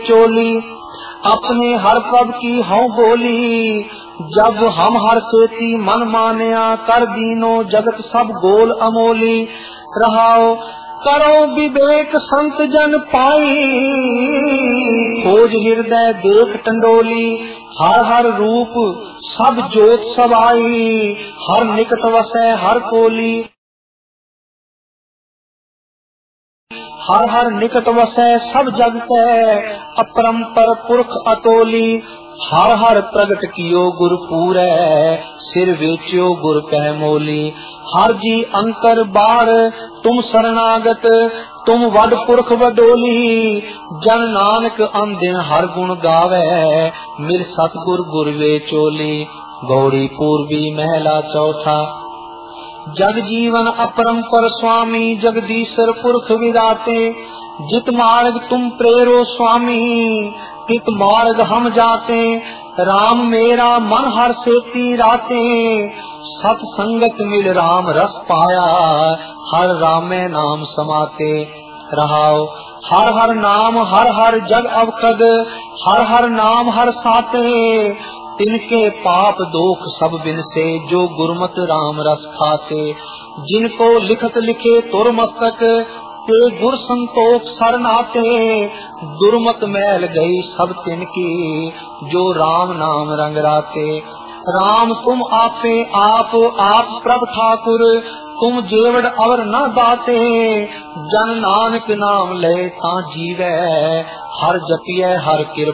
चोली अपने हर पद की हूँ बोली। जब हम हर सेती मन मानिया कर दीनो जगत सब गोल अमोली। रहाओ करो विवेक संत जन पाई खोज हृदय देख टंडोली। हर हर रूप सब जोत समाई हर निकट वसै हर कोली। हर हर निकट वसै सब जग कै अपरंपर पुरख अतोली। हर हर प्रगट कियो गुर पूरै सिर वेच्यो गुर कह मोली। हर जी अंतर बार तुम शरणागत तुम वड पुरख वडोली। जन नानक अंदिन हर गुण गावे मिल सतगुर गुर वे चोली। गौड़ी पूर्वी महला चौथा। जग जीवन अपरंपर स्वामी जगदीश्वर पुरख विदाते। जित मार्ग तुम प्रेरो स्वामी तित मार्ग हम जाते। राम मेरा मन हर सेती राते सत संगत मिल राम रस पाया हर रामे नाम समाते। रहाओ हर हर नाम हर हर जग अवखद हर हर नाम हर साते। तिनके पाप दोख सब बिनसे जो गुरमत राम रस खाते। जिनको लिखत लिखे तुर मस्तक ते गुर संतोख सरनाते। दुर्मत मैल गई सब तिनकी जो राम नाम रंग राते। राम तुम आपे आप प्रभ ठाकुर तुम जेवड़ अवर न दाते। जन नानक नाम ले ता जीवै हर जपिए हर कृपा